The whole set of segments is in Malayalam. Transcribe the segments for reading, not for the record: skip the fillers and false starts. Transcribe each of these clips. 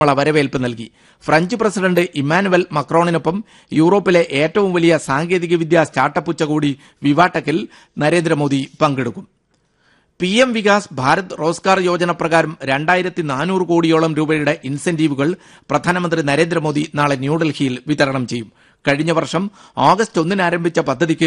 വരവേൽപ്പ് നൽകി. ഫ്രഞ്ച് പ്രസിഡന്റ് ഇമ്മാനുവൽ മക്രോണിനൊപ്പം യൂറോപ്പിലെ ഏറ്റവും വലിയ സാങ്കേതികവിദ്യാ സ്റ്റാർട്ടപ്പ് ഉച്ചകോടി വിവാടെക്കിൽ നരേന്ദ്രമോദി പങ്കെടുക്കും. PM വികാസ് ഭാരത് റോസ്ഗാർ യോജന പ്രകാരം 2400 കോടിയോളം രൂപയുടെ ഇൻസെന്റീവുകൾ പ്രധാനമന്ത്രി നരേന്ദ്രമോദി നാളെ ന്യൂഡൽഹിയിൽ വിതരണം ചെയ്യും. കഴിഞ്ഞ വർഷം ഓഗസ്റ്റ് 1 ആരംഭിച്ച പദ്ധതിക്ക്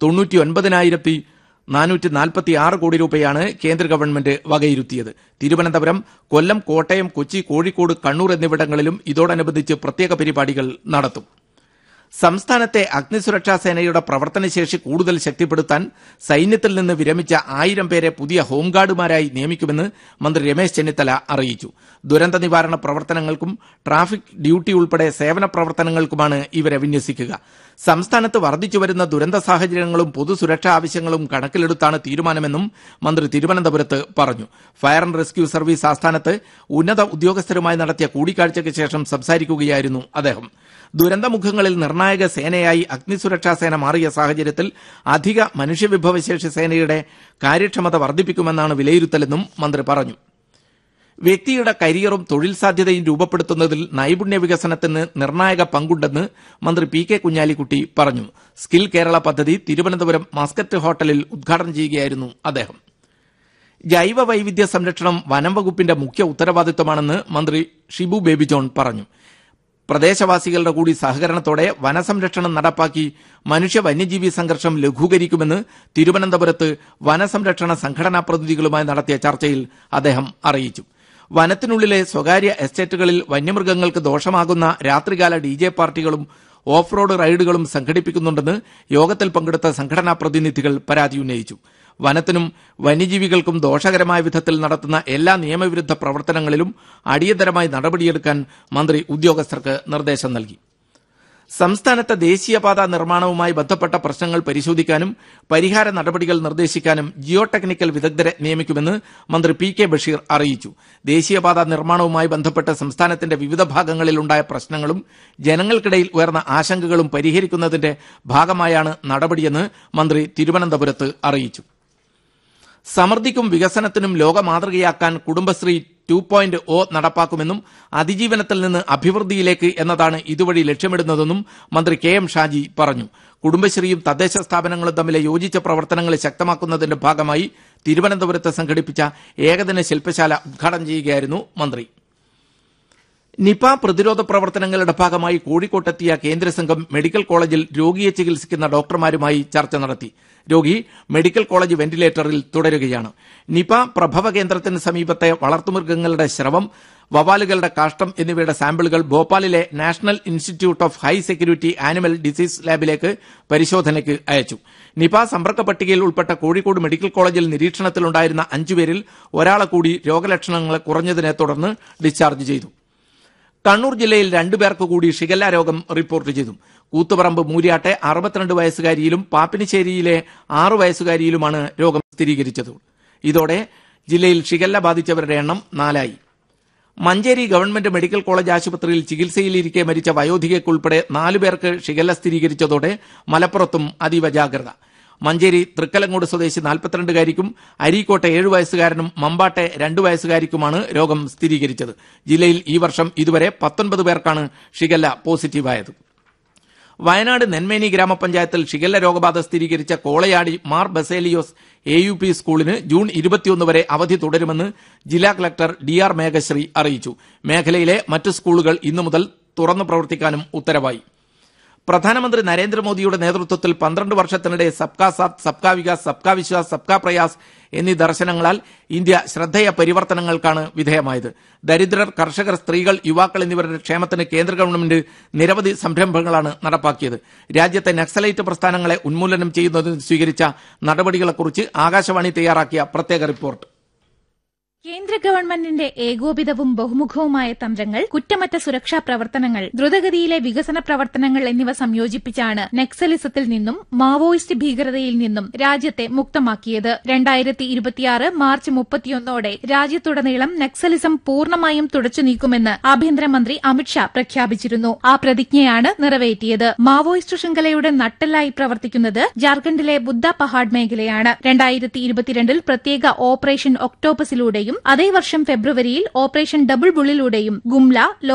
99,446 കോടി രൂപയാണ് കേന്ദ്ര ഗവൺമെന്റ് വകയിരുത്തിയത്. തിരുവനന്തപുരം, കൊല്ലം, കോട്ടയം, കൊച്ചി, കോഴിക്കോട്, കണ്ണൂർ എന്നിവിടങ്ങളിലും ഇതോടനുബന്ധിച്ച് പ്രത്യേക പരിപാടികൾ നടത്തും. സംസ്ഥാനത്തെ അഗ്നിസുരക്ഷാ സേനയുടെ പ്രവർത്തനശേഷി കൂടുതൽ ശക്തിപ്പെടുത്താൻ സൈന്യത്തിൽ നിന്ന് വിരമിച്ച 1000 പേരെ പുതിയ ഹോംഗാർഡുമാരായി നിയമിക്കുമെന്ന് മന്ത്രി രമേശ് ചെന്നിത്തല അറിയിച്ചു. ദുരന്ത നിവാരണ പ്രവർത്തനങ്ങൾക്കും ട്രാഫിക് ഡ്യൂട്ടി ഉൾപ്പെടെ സേവന പ്രവർത്തനങ്ങൾക്കുമാണ് ഇവരെ വിന്യസിക്കുക. സംസ്ഥാനത്ത് വർദ്ധിച്ചുവരുന്ന ദുരന്ത സാഹചര്യങ്ങളും പൊതുസുരക്ഷാ ആവശ്യങ്ങളും കണക്കിലെടുത്താണ് തീരുമാനമെന്നും മന്ത്രി തിരുവനന്തപുരത്ത് പറഞ്ഞു. ഫയർ ആൻഡ് റെസ്ക്യൂ സർവീസ് ആസ്ഥാനത്ത് ഉന്നത ഉദ്യോഗസ്ഥരുമായി നടത്തിയ കൂടിക്കാഴ്ചയ്ക്ക് ശേഷം സംസാരിക്കുകയായിരുന്നു അദ്ദേഹം. ദുരന്തമുഖങ്ങളിൽ നിർണായക സേനയായി അഗ്നിസുരക്ഷാ സേന മാറിയ സാഹചര്യത്തിൽ അധിക മനുഷ്യവിഭവശേഷി സേനയുടെ കാര്യക്ഷമത വർദ്ധിപ്പിക്കുമെന്നാണ് വിലയിരുത്തലെന്നും മന്ത്രി പറഞ്ഞു. വ്യക്തിയുടെ കരിയറും തൊഴിൽ സാധ്യതയും രൂപപ്പെടുത്തുന്നതിൽ നൈപുണ്യ വികസനത്തിന് നിർണായക പങ്കുണ്ടെന്ന് മന്ത്രി PK കുഞ്ഞാലിക്കുട്ടി പറഞ്ഞു. സ്കിൽ കേരള പദ്ധതി തിരുവനന്തപുരം മസ്കറ്റ് ഹോട്ടലിൽ ഉദ്ഘാടനം ചെയ്യുകയായിരുന്നു അദ്ദേഹം. ജൈവ വൈവിധ്യ സംരക്ഷണം വനം വകുപ്പിന്റെ മുഖ്യ ഉത്തരവാദിത്തമാണെന്ന് മന്ത്രി ഷിബു ബേബി ജോൺ പറഞ്ഞു. പ്രദേശവാസികളുടെ കൂടി സഹകരണത്തോടെ വനസംരക്ഷണം നടപ്പാക്കി മനുഷ്യ വന്യജീവി സംഘർഷം ലഘൂകരിക്കുമെന്ന് തിരുവനന്തപുരത്ത് വനസംരക്ഷണ സംഘടനാ പ്രതിനിധികളുമായി നടത്തിയ ചർച്ചയിൽ അദ്ദേഹം അറിയിച്ചു. വനത്തിനുള്ളിലെ സ്വകാര്യ എസ്റ്റേറ്റുകളിൽ വന്യമൃഗങ്ങൾക്ക് ദോഷമാകുന്ന രാത്രികാല DJ പാർട്ടികളും ഓഫ് റോഡ് റൈഡുകളും സംഘടിപ്പിക്കുന്നുണ്ടെന്ന് യോഗത്തിൽ പങ്കെടുത്ത സംഘടനാ പ്രതിനിധികൾ പരാതി ഉന്നയിച്ചു. വനത്തിനും വന്യജീവികൾക്കും ദോഷകരമായ വിധത്തിൽ നടത്തുന്ന എല്ലാ നിയമവിരുദ്ധ പ്രവർത്തനങ്ങളിലും അടിയന്തരമായി നടപടിയെടുക്കാൻ മന്ത്രി ഉദ്യോഗസ്ഥർക്ക് നിർദ്ദേശം നൽകി. സംസ്ഥാനത്തെ ദേശീയപാത നിർമ്മാണവുമായി ബന്ധപ്പെട്ട പ്രശ്നങ്ങൾ പരിശോധിക്കാനും പരിഹാര നടപടികൾ നിർദ്ദേശിക്കാനും ജിയോ ടെക്നിക്കൽ വിദഗ്ധരെ നിയമിക്കുമെന്ന് മന്ത്രി PK ബഷീർ അറിയിച്ചു. ദേശീയപാത നിർമ്മാണവുമായി ബന്ധപ്പെട്ട് സംസ്ഥാനത്തിന്റെ വിവിധ ഭാഗങ്ങളിലുണ്ടായ പ്രശ്നങ്ങളും ജനങ്ങൾക്കിടയിൽ ഉയർന്ന ആശങ്കകളും പരിഹരിക്കുന്നതിന്റെ ഭാഗമായാണ് നടപടിയെന്ന് മന്ത്രി തിരുവനന്തപുരത്ത് അറിയിച്ചു. സമൃദ്ധിക്കും വികസനത്തിനും ലോകമാതൃകയാക്കാൻ കുടുംബശ്രീ 2.0 നടപ്പാക്കുമെന്നും അതിജീവനത്തിൽ നിന്ന് അഭിവൃദ്ധിയിലേക്ക് എന്നതാണ് ഇതുവഴി ലക്ഷ്യമിടുന്നതെന്നും മന്ത്രി KM ഷാജി പറഞ്ഞു. കുടുംബശ്രീയും തദ്ദേശ സ്ഥാപനങ്ങളും തമ്മിലെ യോജിച്ച പ്രവർത്തനങ്ങൾ ശക്തമാക്കുന്നതിന്റെ ഭാഗമായി തിരുവനന്തപുരത്ത് സംഘടിപ്പിച്ച ഏകദിന ശില്പശാല ഉദ്ഘാടനം ചെയ്യുകയായിരുന്നു മന്ത്രി. നിപ പ്രതിരോധ പ്രവർത്തനങ്ങളുടെ ഭാഗമായി കോഴിക്കോട്ടെത്തിയ കേന്ദ്രസംഘം മെഡിക്കൽ കോളേജിൽ രോഗിയെ ചികിത്സിക്കുന്ന ഡോക്ടർമാരുമായി ചർച്ച നടത്തി. രോഗി മെഡിക്കൽ കോളേജ് വെന്റിലേറ്ററിൽ തുടരുകയാണ്. നിപ പ്രഭവ കേന്ദ്രത്തിന് സമീപത്തെ വളർത്തുമൃഗങ്ങളുടെ സ്രവം, വവ്വാലുകളുടെ കാഷ്ടം എന്നിവയുടെ സാമ്പിളുകൾ ഭോപ്പാലിലെ national institute of high security animal disease ലാബിലേക്ക് പരിശോധനയ്ക്ക് അയച്ചു. നിപ സമ്പർക്ക പട്ടികയിൽ ഉൾപ്പെട്ട കോഴിക്കോട് മെഡിക്കൽ കോളേജിൽ നിരീക്ഷണത്തിലുണ്ടായിരുന്ന 5 പേരിൽ ഒരാളെ കൂടി രോഗലക്ഷണങ്ങൾ കുറഞ്ഞതിനെ തുടർന്ന് ഡിസ്ചാർജ് ചെയ്തു. കണ്ണൂർ ജില്ലയിൽ 2 പേർക്ക് കൂടി ഷിഗല്ല രോഗം റിപ്പോർട്ട് ചെയ്തു. കൂത്തുപറമ്പ് മൂര്യാട്ടെ 62 വയസ്സുകാരിയിലും പാപ്പിനിശ്ശേരിയിലെ 6 വയസ്സുകാരിയിലുമാണ് രോഗം സ്ഥിരീകരിച്ചത്. ഇതോടെ ജില്ലയിൽ ഷിഗല്ല ബാധിച്ചവരുടെ എണ്ണം 4 ആയി. മഞ്ചേരി ഗവൺമെന്റ് മെഡിക്കൽ കോളേജ് ആശുപത്രിയിൽ ചികിത്സയിലിരിക്കെ മരിച്ച വയോധികയ്ക്കുൾപ്പെടെ 4 പേർക്ക് ഷിഗല്ല സ്ഥിരീകരിച്ചതോടെ മലപ്പുറത്തും അതീവ ജാഗ്രത. മഞ്ചേരി തൃക്കലങ്ങോട് സ്വദേശി 42കാരിക്കും അരീക്കോട്ടെ 7 വയസ്സുകാരനും മമ്പാട്ടെ 2 വയസ്സുകാരിക്കുമാണ് രോഗം സ്ഥിരീകരിച്ചത്. ജില്ലയിൽ ഈ വർഷം ഇതുവരെ 19 പേർക്കാണ് ഷിഗല്ല പോസിറ്റീവായത്. വയനാട് നെന്മേനി ഗ്രാമപഞ്ചായത്തിൽ ഷിഗല്ല രോഗബാധ സ്ഥിരീകരിച്ച കോളയാടി മാർ ബസേലിയോസ് AUP സ്കൂളിന് ജൂൺ 21 വരെ അവധി തുടരുമെന്ന് ജില്ലാ കളക്ടർ DR മേഘശ്രീ അറിയിച്ചു. മേഖലയിലെ മറ്റ് സ്കൂളുകൾ ഇന്നു മുതൽ തുറന്നു പ്രവർത്തിക്കാനും ഉത്തരവായി. പ്രധാനമന്ത്രി നരേന്ദ്രമോദിയുടെ നേതൃത്വത്തിൽ 12 വർഷത്തിനിടെ സബ്കാ സാത്ത്, സബ്കാ വികാസ്, സബ്കാ വിശ്വാസ്, സബ്കാ പ്രയാസ് എന്നീ ദർശനങ്ങളാൽ ഇന്ത്യ ശ്രദ്ധേയ പരിവർത്തനങ്ങൾക്കാണ് വിധേയമായത്. ദരിദ്രർ, കർഷകർ, സ്ത്രീകൾ, യുവാക്കൾ എന്നിവരുടെ ക്ഷേമത്തിന് കേന്ദ്ര ഗവൺമെന്റ് നിരവധി സംരംഭങ്ങളാണ് നടപ്പാക്കിയത്. രാജ്യത്തെ നക്സലൈറ്റ് പ്രസ്ഥാനങ്ങളെ ഉന്മൂലനം ചെയ്യുന്നതിന് സ്വീകരിച്ച നടപടികളെക്കുറിച്ച് ആകാശവാണി തയ്യാറാക്കിയ പ്രത്യേക റിപ്പോർട്ട്. കേന്ദ്ര ഗവൺമെന്റിന്റെ ഏകോപിതവും ബഹുമുഖവുമായ തന്ത്രങ്ങൾ, കുറ്റമറ്റ സുരക്ഷാ പ്രവർത്തനങ്ങൾ, ദ്രുതഗതിയിലെ വികസന പ്രവർത്തനങ്ങൾ എന്നിവ സംയോജിപ്പിച്ചാണ് നക്സലിസത്തിൽ നിന്നും മാവോയിസ്റ്റ് ഭീകരതയിൽ നിന്നും രാജ്യത്തെ മുക്തമാക്കിയത്. 2026 മാർച്ച് 31 രാജ്യത്തുടനീളം നക്സലിസം പൂർണ്ണമായും തുടച്ചു നീക്കുമെന്ന് ആഭ്യന്തരമന്ത്രി അമിത്ഷാ പ്രഖ്യാപിച്ചിരുന്നു. ആ പ്രതിജ്ഞയാണ് നിറവേറ്റിയത്. മാവോയിസ്റ്റ് ശൃംഖലയുടെ നട്ടെല്ലായി പ്രവർത്തിക്കുന്നത് ജാർഖണ്ഡിലെ ബുദ്ധ പഹാഡ് മേഖലയാണ്. 2022 പ്രത്യേക ഓപ്പറേഷൻ ഒക്ടോപസിലൂടെയും അതേ വർഷം ഫെബ്രുവരിയിൽ ഓപ്പറേഷൻ ഡബിൾ ബുള്ളിലൂടെയും ഗുംല